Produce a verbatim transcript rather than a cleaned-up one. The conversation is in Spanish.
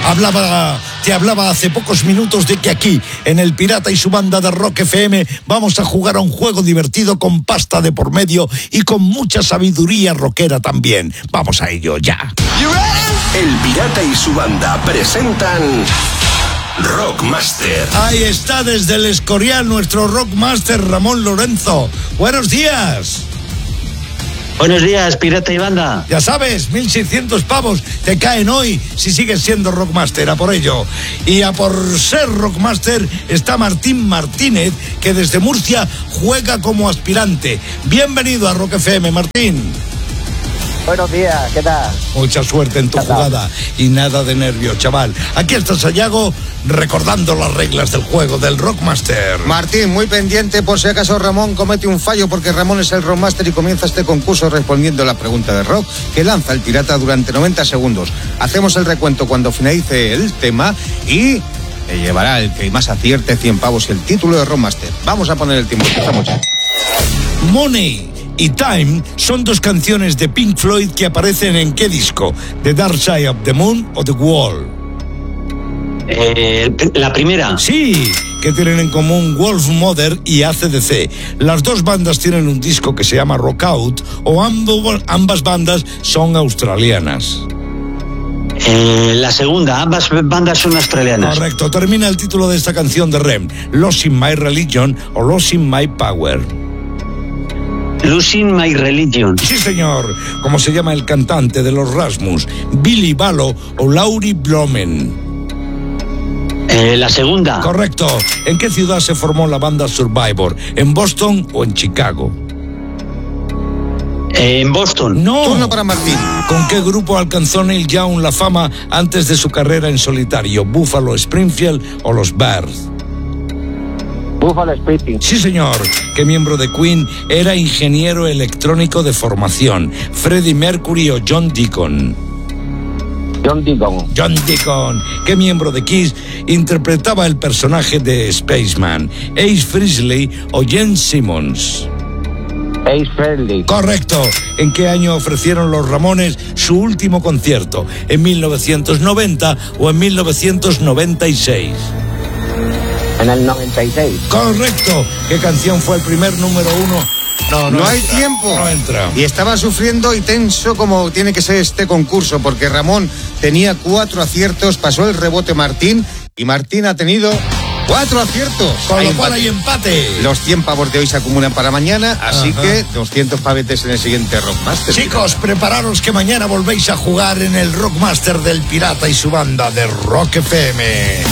Hablaba, te hablaba hace pocos minutos de que aquí, en El Pirata y su banda de Rock F M, vamos a jugar a un juego divertido con pasta de por medio y con mucha sabiduría rockera también. Vamos a ello ya. El Pirata y su banda presentan Rockmaster. Ahí está desde el Escorial nuestro Rockmaster Ramón Lorenzo. Buenos días. Buenos días, Pirata y banda. Ya sabes, mil seiscientos pavos te caen hoy si sigues siendo Rockmaster, a por ello. Y a por ser Rockmaster está Martín Martínez, que desde Murcia juega como aspirante. Bienvenido a Rock F M, Martín. Buenos días, ¿qué tal? Mucha suerte en tu jugada y nada de nervios, chaval. Aquí está Sayago recordando las reglas del juego del Rockmaster. Martín, muy pendiente por si acaso Ramón comete un fallo, porque Ramón es el Rockmaster y comienza este concurso respondiendo a la pregunta de rock que lanza el pirata durante noventa segundos. Hacemos el recuento cuando finalice el tema y le llevará el que más acierte cien pavos y el título de Rockmaster. Vamos a poner el tiempo, empezamos ya. Money y Time son dos canciones de Pink Floyd que aparecen en ¿qué disco? ¿The Dark Side of the Moon o The Wall? Eh, la primera. Sí, que tienen en común Wolf Mother y A C D C. Las dos bandas tienen un disco que se llama Rock Out, o ambos, ambas bandas son australianas. Eh, la segunda, ambas bandas son australianas. Correcto, termina el título de esta canción de R E M, Losing My Religion o Losing My Power. Losing My Religion. Sí, señor. ¿Cómo se llama el cantante de los Rasmus? ¿Billy Balo o Laurie Blomen? Eh, la segunda. Correcto. ¿En qué ciudad se formó la banda Survivor? ¿En Boston o en Chicago? Eh, en Boston. No. Turno para Martín. ¿Con qué grupo alcanzó Neil Young la fama antes de su carrera en solitario? ¿Buffalo Springfield o los Bears? Buffalo Springfield. Sí, señor. ¿Qué miembro de Queen era ingeniero electrónico de formación? ¿Freddie Mercury o John Deacon? John Deacon. John Deacon. ¿Qué miembro de Kiss interpretaba el personaje de Spaceman? ¿Ace Frehley o Gene Simmons? Ace Frehley. Correcto. ¿En qué año ofrecieron los Ramones su último concierto? ¿En mil novecientos noventa o en mil novecientos noventa y seis? En el noventa y seis. Correcto. ¿Qué canción fue el primer número uno? No, no, No hay entra, tiempo. No entra. Y estaba sufriendo y tenso como tiene que ser este concurso, porque Ramón tenía cuatro aciertos, pasó el rebote Martín y Martín ha tenido cuatro aciertos. Con Hay lo cual empate. hay empate. Los cien pavos de hoy se acumulan para mañana, así Ajá. que doscientos pavetes en el siguiente Rockmaster. Chicos, prepararos que mañana volvéis a jugar en el Rockmaster del Pirata y su banda de Rock F M.